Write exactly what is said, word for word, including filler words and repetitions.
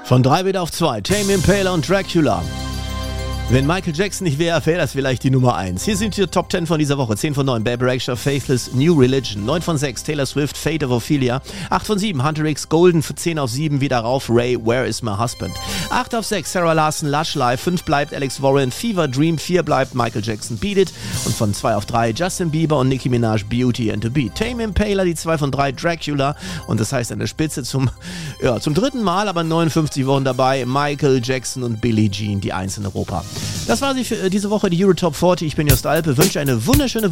Von drei wieder auf zwei. Tame Impala und Dracula. Wenn Michael Jackson nicht wäre, wäre das vielleicht die Nummer eins. Hier sind die Top zehn von dieser Woche. zehn von neun, Bad Rexha, Faithless, New Religion. neun von sechs, Taylor Swift, Fate of Ophelia. acht von sieben, Hunter X, Golden. zehn auf sieben, wieder rauf, Ray, Where is my husband? acht auf sechs, Sarah Larson, Lush Life. fünf bleibt Alex Warren, Fever Dream. vier bleibt Michael Jackson, Beat It. Und von zwei auf drei, Justin Bieber und Nicki Minaj, Beauty and the Beat. Tame Impala, die zwei von drei, Dracula. Und das heißt an der Spitze zum, ja, zum dritten Mal, aber neunundfünfzig Wochen dabei, Michael Jackson und Billie Jean, die eins in Europa. Das war sie für diese Woche, die Euro Top vierzig. Ich bin Jost Alpe, wünsche eine wunderschöne Woche.